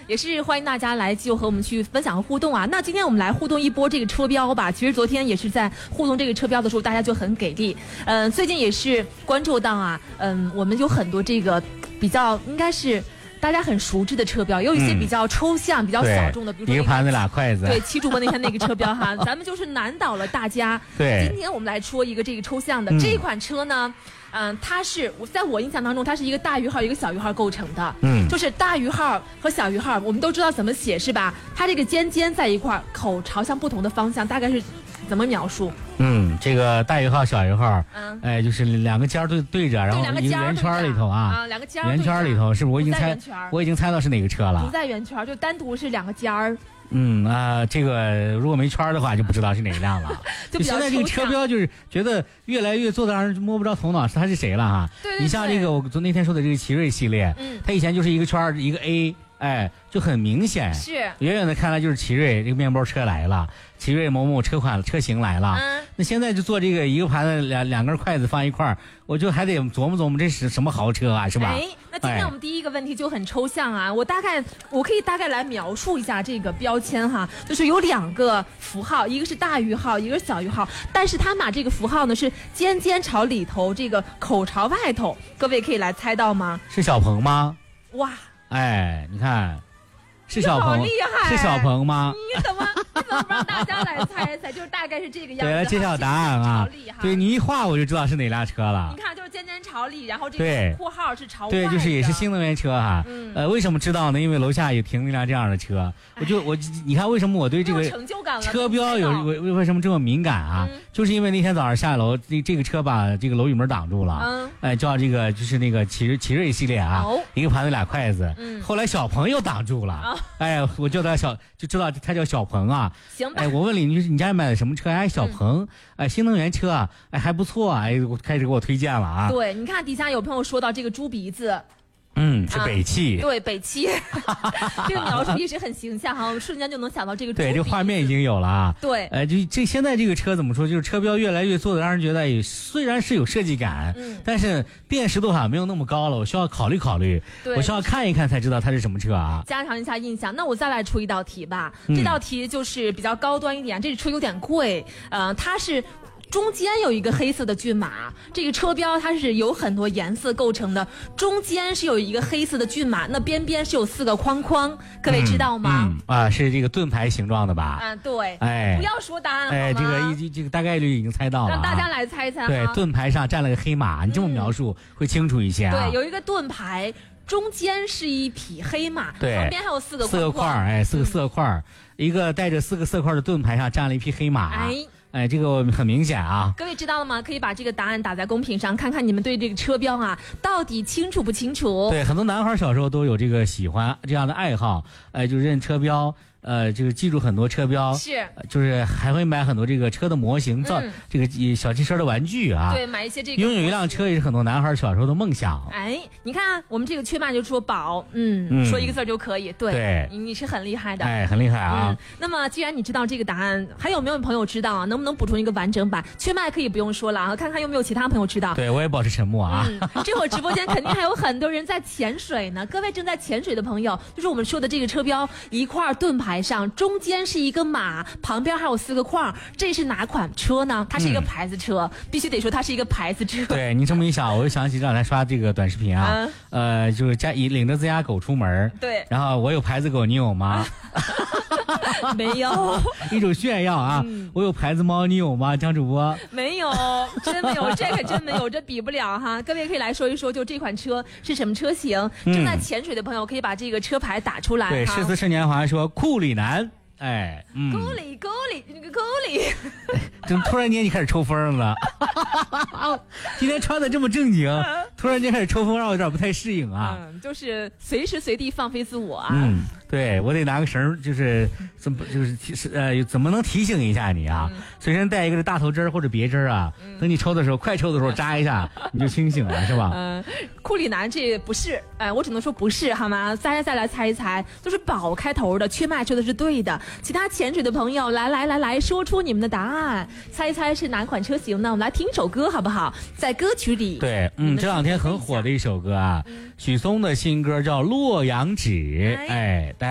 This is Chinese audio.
也是欢迎大家来就和我们去分享和互动啊。那今天我们来互动一波这个车标吧。其实昨天也是在互动这个车标的时候，大家就很给力。最近也是关注到啊，我们有很多这个比较应该是大家很熟知的车标，有一些比较抽象、比较小众的，比如说一个盘子俩筷子。 对，齐主播那天那个车标哈，咱们就是难倒了大家。 对， 今天我们来说一个这个抽象的、这款车呢。它是在我印象当中，它是一个大于号一个小于号构成的。就是大于号和小于号，我们都知道怎么写是吧？它这个尖在一块，口朝向不同的方向，大概是怎么描述？ 这个大于号小于号，就是两个尖对着，然后一个圆圈里头啊， 两个尖圆圈里头，是不是？我已经猜到是哪个车了。 不在圆圈，就单独是两个尖儿。 这个如果没圈的话，就不知道是哪一辆了。 就现在这个车标就是觉得越来越做的让人摸不着头脑，他是谁了哈？ 对， 你像这个我那天说的这个奇瑞系列，它以前就是一个圈一个 A， 就很明显， 是远远的看来就是奇瑞这个面包车来了，奇瑞某某车型来了。那现在就做这个一个盘子两根筷子放一块儿，我就还得琢磨这是什么豪车啊，是吧？ 那今天我们第一个问题就很抽象啊，我可以大概来描述一下这个标签哈，就是有两个符号，一个是大于号，一个是小于号，但是它把这个符号呢是尖朝里头，这个口朝外头，各位可以来猜到吗？ 是小鹏吗？ 哇， 你看。是小鹏， 好厉害， 是小鹏吗？ 你怎么不让大家来猜一猜？就是大概是这个样子。 对，来揭晓答案啊！对，你一画我就知道是哪辆车了。 你看，就是尖朝里，然后这个括号是朝外。 对，就是也是新能源车哈。为什么知道呢？因为楼下也停了一辆这样的车。你看为什么我对这个车标为什么这么敏感啊？就是因为那天早上下楼，这个车把这个楼宇门挡住了。叫这个就是那个奇瑞系列啊，一个盘子俩筷子。后来小鹏又挡住了。我叫他就知道他叫小鹏啊。 行吧。 我问你家买的什么车？小鹏，新能源车啊，还不错啊，开始给我推荐了啊。 对，你看底下有朋友说到这个猪鼻子。 是北汽。 对，北汽。这个描述也是很形象哈，我瞬间就能想到这个猪鼻子。 对，这画面已经有了啊。 对， 现在这个车怎么说？就是车标越来越做的让人觉得虽然是有设计感，但是辨识度好像没有那么高了，我需要考虑考虑，我需要看一看才知道它是什么车啊， 加强一下印象。那我再来出一道题吧，这道题就是比较高端一点，这车有点贵，它是。中间有一个黑色的骏马，这个车标它是有很多颜色构成的，中间是有一个黑色的骏马，那边是有4个框框，各位知道吗？ 是这个盾牌形状的吧？ 对。不要说答案好吗？这个大概率已经猜到了， 让大家来猜猜。 对，盾牌上站了个黑马，你这么描述会清楚一些啊。 对，有一个盾牌，中间是一匹黑马， 对， 旁边还有4个 4个块，4个色块，一个带着4个色块的盾牌上站了一匹黑马。这个很明显啊！ 各位知道了吗？可以把这个答案打在公屏上，看看你们对这个车标啊到底清楚不清楚？ 对，很多男孩小时候都有这个喜欢这样的爱好，就认车标。就是记住很多车标，就是还会买很多这个车的模型，这个小汽车的玩具啊。 对，买一些这个。 拥有一辆车也是很多男孩小时候的梦想。 你看我们这个缺骂就说宝，说一个字就可以。对，你是很厉害的。 很厉害啊。 那么既然你知道这个答案，还有没有朋友知道啊？能不能补充一个完整版？缺骂可以不用说了啊，看看有没有其他朋友知道。 对，我也保持沉默啊。 这会儿直播间肯定还有很多人在潜水呢。各位正在潜水的朋友，就是我们说的这个车标一块盾牌上中间是一个马，旁边还有4个框，这是哪款车呢？它是一个牌子车，必须得说它是一个牌子车。 对，你这么一想，我就想起这两天刷这个短视频啊，就是领着自家狗出门， 对， 然后我有牌子狗，你有吗？ 没有， 一种炫耀啊！我有牌子猫，你有吗？张主播没有，真没有，这可真没有，这比不了哈。各位可以来说一说，就这款车是什么车型？正在潜水的朋友可以把这个车牌打出来。 对，诗词盛年华说库里南。 沟里， 怎么突然间你开始抽风了？今天穿的这么正经，突然间开始抽风，让我有点不太适应啊。 就是随时随地放飞自我啊。 对，我得拿个绳，就是怎么能提醒一下你啊？随身带一个大头针或者别针啊，等你抽的时候，快抽的时候扎一下，你就清醒了，是吧？ 库里南这不是，我只能说不是，好吗？大家再来猜一猜，都是宝开头的，缺骂说的是对的。其他潜水的朋友，来，说出你们的答案，猜一猜是哪款车型呢？我们来听首歌好不好？在歌曲里， 对，这两天很火的一首歌啊，许嵩的新歌叫《洛阳纸》，